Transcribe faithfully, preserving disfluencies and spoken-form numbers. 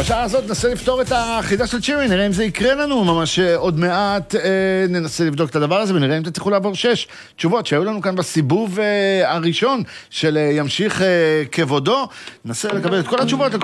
בשעה הזאת ננסה לפתור את החידה של צ'ירי, נראה אם זה יקרה לנו, ממש עוד מעט אה, ננסה לבדוק את הדבר הזה, ונראה אם תצליחו לעבור שש תשובות שהיו לנו כאן בסיבוב אה, הראשון של אה, ימשיך אה, כבודו, ננסה לקבל את כל התשובות.